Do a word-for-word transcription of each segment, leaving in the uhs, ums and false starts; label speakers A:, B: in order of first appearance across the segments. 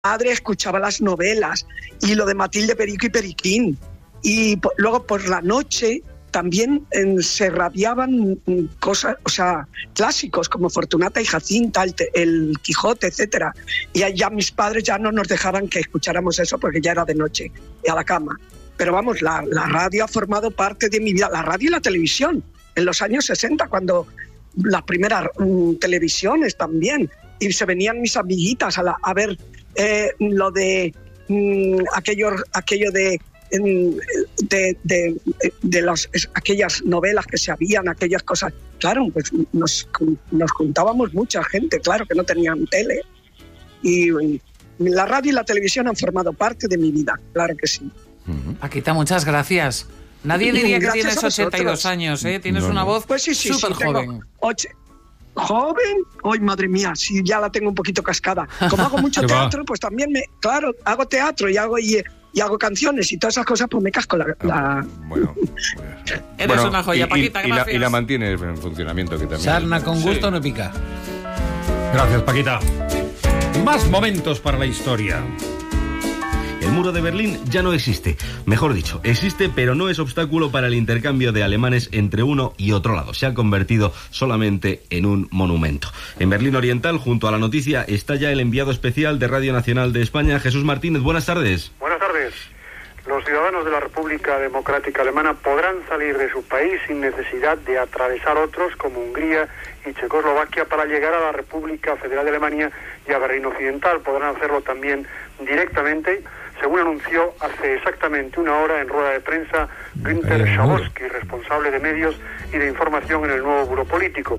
A: madre escuchaba las novelas y lo de Matilde Perico y Periquín. Y po- luego por la noche también eh, se radiaban mm, cosas, o sea, clásicos como Fortunata y Jacinta, el, te- el Quijote, etcétera. Y ya mis padres ya no nos dejaban que escucháramos eso porque ya era de noche y a la cama. Pero vamos, la, la radio ha formado parte de mi vida, la radio y la televisión, en los años sesenta, cuando las primeras mm, televisiones también, y se venían mis amiguitas a, la, a ver eh, lo de mm, aquello, aquello de De, de, de los, aquellas novelas que se habían, aquellas cosas. Claro, pues nos, nos juntábamos mucha gente, claro, que no tenían tele. Y, y la radio y la televisión han formado parte de mi vida, claro que sí.
B: Paquita, muchas gracias. Nadie diría que
A: Gracias
B: tienes ochenta y dos años, ¿eh? Tienes
C: No,
B: una
C: no.
B: voz
A: Pues sí, sí,
B: súper
A: sí, tengo
B: joven.
A: ocho- ¿Joven? ¡Ay, madre mía! Sí, ya la tengo un poquito cascada. Como hago mucho
C: ¿Qué va?
A: teatro, pues también me... Claro, hago teatro y hago, y, y hago canciones y todas esas cosas, pues me casco la... la...
C: Bueno,
B: Eres
C: bueno,
B: una joya,
C: y,
B: Paquita,
C: y, y la,
B: gracias.
C: y la mantiene en funcionamiento, que también.
D: Sarna con gusto
C: Sí.
D: no pica.
E: Gracias, Paquita. Más momentos para la historia.
F: El muro de Berlín ya no existe. Mejor dicho, existe, pero no es obstáculo para el intercambio de alemanes entre uno y otro lado. Se ha convertido solamente en un monumento. En Berlín Oriental, junto a la noticia, está ya el enviado especial de Radio Nacional de España, Jesús Martínez. Buenas tardes.
G: Buenas tardes. Los ciudadanos de la República Democrática Alemana podrán salir de su país sin necesidad de atravesar otros como Hungría y Checoslovaquia para llegar a la República Federal de Alemania y a Berlín Occidental. Podrán hacerlo también directamente, según anunció hace exactamente una hora en rueda de prensa Günther Schabowski, responsable de medios y de información en el nuevo Buró Político.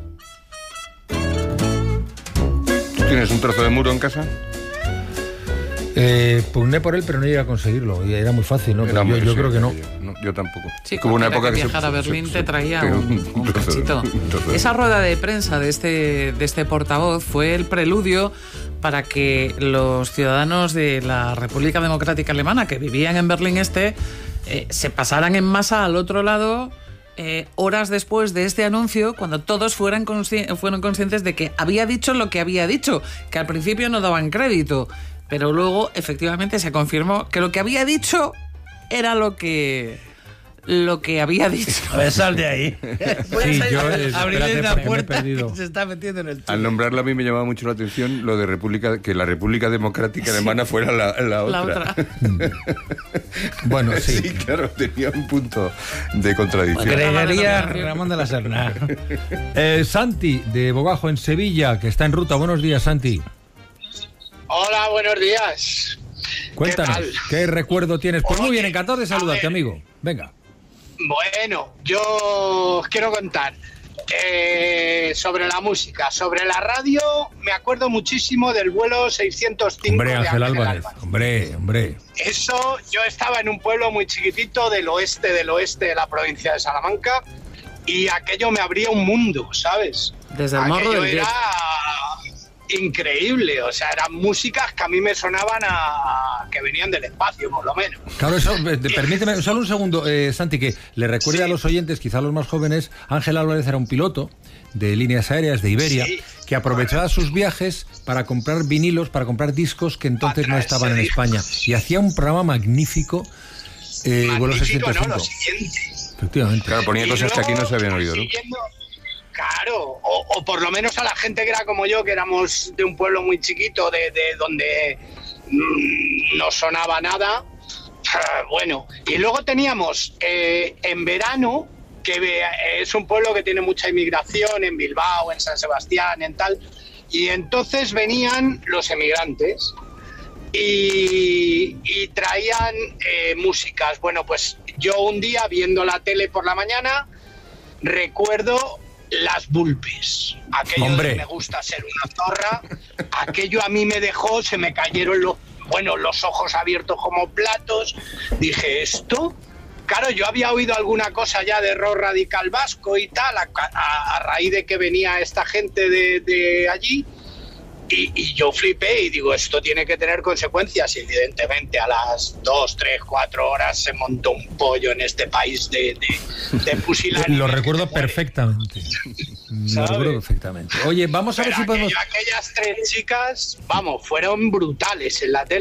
C: ¿Tú tienes un trozo de muro en casa?
D: Eh, pugné por él, pero no llegué a conseguirlo. Y era muy fácil, ¿no? Pero
C: Era
D: yo,
C: muy-
D: yo
C: sí,
D: creo que no.
C: Yo, no, yo tampoco.
B: Sí,
C: Hubo una
B: cualquiera
C: época
B: que
C: que se-
B: viajara a
C: se-
B: Berlín
C: se-
B: te traía
C: pero
B: un, un
C: trozo de-
B: cachito.
C: un trozo de-
B: Esa rueda de prensa de este, de este portavoz fue el preludio para que los ciudadanos de la República Democrática Alemana que vivían en Berlín Este eh, se pasaran en masa al otro lado eh, horas después de este anuncio, cuando todos fueran consci- fueron conscientes de que había dicho lo que había dicho, que al principio no daban crédito, pero luego efectivamente se confirmó que lo que había dicho era lo que lo que había dicho.
D: A ver, sal de ahí.
E: Sí, yo, eh,
D: Abrirle
E: espérate,
D: una
E: porque me he
D: puerta
E: perdido.
D: que se está metiendo en el
C: Al
D: túnel.
C: nombrarla a mí me llamaba mucho la atención lo de República, que la República Democrática Alemana fuera la, la otra.
B: La otra.
D: Bueno, sí.
C: Sí, claro, tenía un punto de contradicción.
D: Creería Ramón de la Serna.
E: Eh, Santi, de Bogajo, en Sevilla, que está en ruta. Buenos días, Santi.
H: Hola, buenos días.
E: Cuéntanos,
H: ¿Qué
E: ¿qué,
H: tal?
E: recuerdo tienes? Pues muy
H: Oye,
E: bien, encantado de
H: a
E: saludarte,
H: ver.
E: amigo. Venga.
H: Bueno, yo os quiero contar eh, sobre la música, sobre la radio. Me acuerdo muchísimo del vuelo seiscientos cinco
E: Hombre,
H: de
E: Ángel
H: Ángel
E: Álvarez. Hombre, hombre.
H: Eso, yo estaba en un pueblo muy chiquitito del oeste del oeste de la provincia de Salamanca y aquello me abría un mundo, ¿sabes?
B: Desde el morro
H: Aquello
B: del
H: era
B: diez.
H: increíble, o sea, eran músicas que a mí me sonaban a que venían del espacio, por lo menos.
E: Claro, eso, eh, permíteme, solo un segundo, eh, Santi, que le recuerde
H: Sí.
E: a los oyentes, quizá a los más jóvenes, Ángel Álvarez era un piloto de líneas aéreas de Iberia,
H: Sí.
E: que aprovechaba sus viajes para comprar vinilos, para comprar discos que entonces no
H: Para
E: estaban en
H: traerse
E: España.
H: discos.
E: Y hacía un programa magnífico, eh, vuelo
H: Magnífico,
E: seiscientos
H: ¿no? Lo
E: cinco.
H: siguiente.
E: Efectivamente.
C: Claro, ponía
H: Y
C: cosas que aquí no
H: luego,
C: se habían oído, ¿no?
H: siguiendo- Claro, o, o por lo menos a la gente que era como yo, que éramos de un pueblo muy chiquito, de, de donde mm, no sonaba nada. Ah, bueno, y luego teníamos eh, en verano, que ve- es un pueblo que tiene mucha inmigración, en Bilbao, en San Sebastián, en tal, y entonces venían los emigrantes y, y traían eh, músicas. Bueno, pues yo un día viendo la tele por la mañana recuerdo las Vulpes, aquello
E: Hombre.
H: de me gusta ser una zorra, aquello a mí me dejó, se me cayeron los, bueno, los ojos abiertos como platos, dije, ¿esto? Claro, yo había oído alguna cosa ya de rock radical vasco y tal, a, a- a raíz de que venía esta gente de, de allí, y, y yo flipé y digo, esto tiene que tener consecuencias, y evidentemente a las dos, tres, cuatro horas se montó un pollo en este país de, de, de pusilánimes
E: Lo
H: que
E: recuerdo
H: te mueren.
E: perfectamente. Lo
H: ¿sabes?
E: recuerdo perfectamente. Oye, vamos a ver
H: Pero
E: si podemos...
H: aquello- aquellas tres chicas, vamos, fueron brutales en la tele.